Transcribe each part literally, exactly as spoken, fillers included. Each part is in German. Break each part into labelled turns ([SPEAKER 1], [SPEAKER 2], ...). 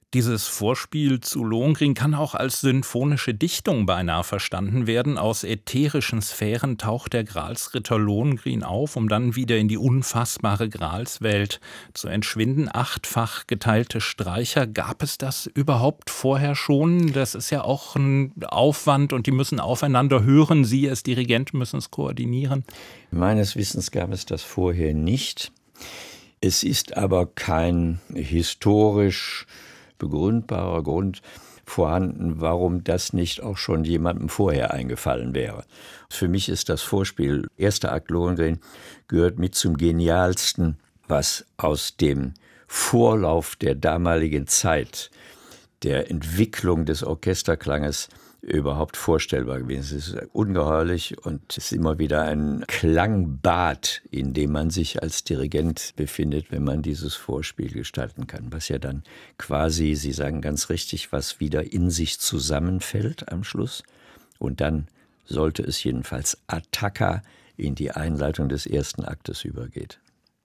[SPEAKER 1] Dieses Vorspiel zu Lohengrin kann auch als symphonische Dichtung beinahe verstanden werden. Aus ätherischen Sphären taucht der Gralsritter Lohengrin auf, um dann wieder in die unfassbare Gralswelt zu entschwinden. Achtfach geteilte Streicher, gab es das überhaupt vorher schon? Das ist ja auch ein Aufwand und die müssen aufeinander hören. Sie als Dirigent müssen es koordinieren.
[SPEAKER 2] Meines Wissens gab es das vorher nicht. Es ist aber kein historisch begründbarer Grund vorhanden, warum das nicht auch schon jemandem vorher eingefallen wäre. Für mich ist das Vorspiel Erster Akt Lohengrin gehört mit zum Genialsten, was aus dem Vorlauf der damaligen Zeit, der Entwicklung des Orchesterklanges überhaupt vorstellbar gewesen. Es ist ungeheuerlich und es ist immer wieder ein Klangbad, in dem man sich als Dirigent befindet, wenn man dieses Vorspiel gestalten kann, was ja dann quasi, Sie sagen ganz richtig, was wieder in sich zusammenfällt am Schluss. Und dann sollte es jedenfalls attacca in die Einleitung des ersten Aktes übergeht.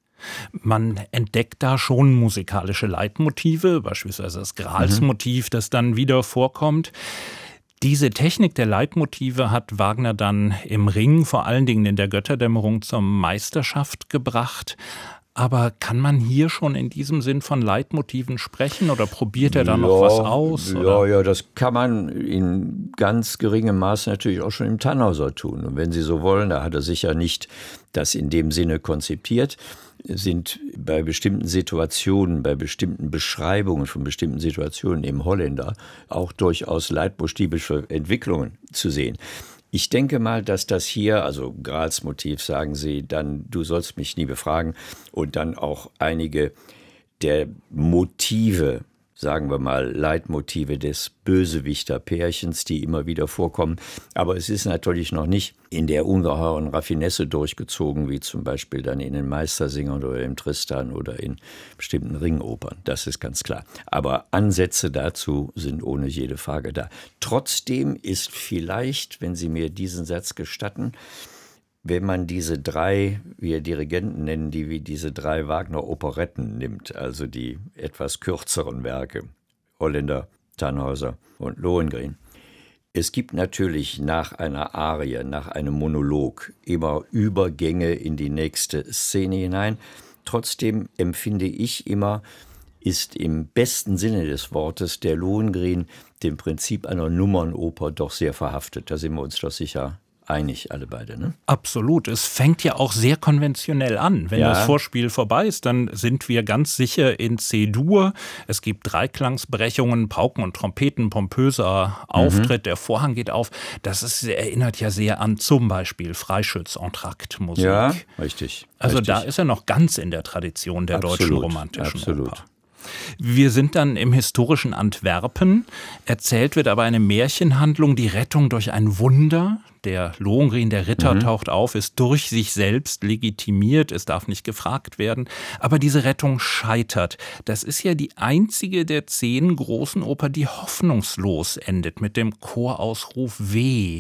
[SPEAKER 1] Man entdeckt da schon musikalische Leitmotive, beispielsweise das Gralsmotiv, das dann wieder vorkommt. Diese Technik der Leitmotive hat Wagner dann im Ring, vor allen Dingen in der Götterdämmerung, zur Meisterschaft gebracht. Aber kann man hier schon in diesem Sinn von Leitmotiven sprechen oder probiert er da ja, noch was aus?
[SPEAKER 2] Ja,
[SPEAKER 1] oder?
[SPEAKER 2] ja, das kann man in ganz geringem Maße natürlich auch schon im Tannhäuser tun. Und wenn Sie so wollen, da hat er sicher nicht das in dem Sinne konzipiert, sind bei bestimmten Situationen, bei bestimmten Beschreibungen von bestimmten Situationen im Holländer auch durchaus leitmotivische Entwicklungen zu sehen. Ich denke mal, dass das hier, also Gralsmotiv, sagen Sie, dann du sollst mich nie befragen, und dann auch einige der Motive, sagen wir mal Leitmotive des Bösewichter-Pärchens, die immer wieder vorkommen. Aber es ist natürlich noch nicht in der ungeheuren Raffinesse durchgezogen, wie zum Beispiel dann in den Meistersingern oder im Tristan oder in bestimmten Ringopern. Das ist ganz klar. Aber Ansätze dazu sind ohne jede Frage da. Trotzdem ist vielleicht, wenn Sie mir diesen Satz gestatten, wenn man diese drei, wir Dirigenten nennen die, wie diese drei Wagner-Operetten nimmt, also die etwas kürzeren Werke, Holländer, Tannhäuser und Lohengrin. Es gibt natürlich nach einer Arie, nach einem Monolog immer Übergänge in die nächste Szene hinein. Trotzdem empfinde ich immer, ist im besten Sinne des Wortes der Lohengrin dem Prinzip einer Nummernoper doch sehr verhaftet. Da sind wir uns doch sicher einig, alle beide, ne?
[SPEAKER 1] Absolut. Es fängt ja auch sehr konventionell an. Wenn ja. das Vorspiel vorbei ist, dann sind wir ganz sicher in C-Dur. Es gibt Dreiklangsbrechungen, Pauken und Trompeten, pompöser Auftritt, mhm. der Vorhang geht auf. Das ist, erinnert ja sehr an zum Beispiel Freischütz-Entrakt-Musik.
[SPEAKER 2] Ja, richtig.
[SPEAKER 1] Also
[SPEAKER 2] richtig.
[SPEAKER 1] da ist er noch ganz in der Tradition der
[SPEAKER 2] absolut,
[SPEAKER 1] deutschen romantischen
[SPEAKER 2] absolut.
[SPEAKER 1] Oper. Wir sind dann im historischen Antwerpen. Erzählt wird aber eine Märchenhandlung, die Rettung durch ein Wunder. Der Lohengrin, der Ritter, mhm. taucht auf, ist durch sich selbst legitimiert, es darf nicht gefragt werden. Aber diese Rettung scheitert. Das ist ja die einzige der zehn großen Oper, die hoffnungslos endet, mit dem Chorausruf Weh.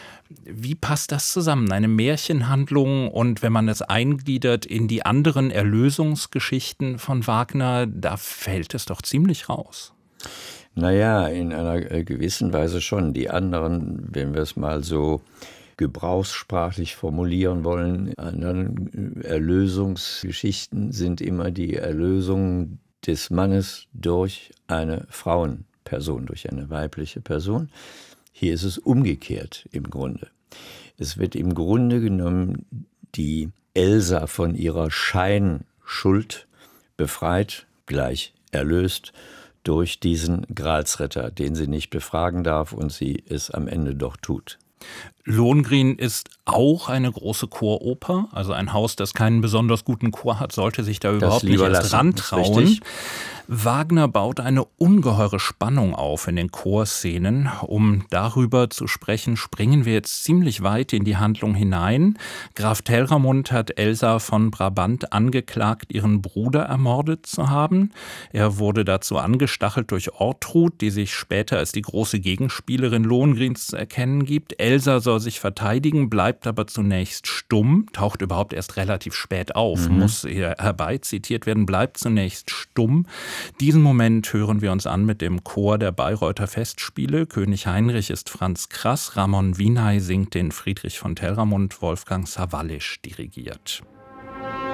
[SPEAKER 1] Wie passt das zusammen? Eine Märchenhandlung und wenn man es eingliedert in die anderen Erlösungsgeschichten von Wagner, da fällt es doch ziemlich raus.
[SPEAKER 2] Naja, in einer gewissen Weise schon. Die anderen, wenn wir es mal so gebrauchssprachlich formulieren wollen, anderen Erlösungsgeschichten sind immer die Erlösung des Mannes durch eine Frauenperson, durch eine weibliche Person. Hier ist es umgekehrt im Grunde. Es wird im Grunde genommen die Elsa von ihrer Scheinschuld befreit, gleich erlöst durch diesen Gralsritter, den sie nicht befragen darf und sie es am Ende doch tut.
[SPEAKER 1] Lohengrin ist auch eine große Choroper, also ein Haus, das keinen besonders guten Chor hat, sollte sich da überhaupt nicht erst rantrauen. Wagner baut eine ungeheure Spannung auf in den Chorszenen. Um darüber zu sprechen, springen wir jetzt ziemlich weit in die Handlung hinein. Graf Telramund hat Elsa von Brabant angeklagt, ihren Bruder ermordet zu haben. Er wurde dazu angestachelt durch Ortrud, die sich später als die große Gegenspielerin Lohengrins zu erkennen gibt. Elsa soll sich verteidigen, bleibt aber zunächst stumm, taucht überhaupt erst relativ spät auf, mhm. muss hier herbeizitiert werden, bleibt zunächst stumm. Diesen Moment hören wir uns an mit dem Chor der Bayreuther Festspiele. König Heinrich ist Franz Krass, Ramon Vinay singt den Friedrich von Telramund, Wolfgang Sawallisch dirigiert.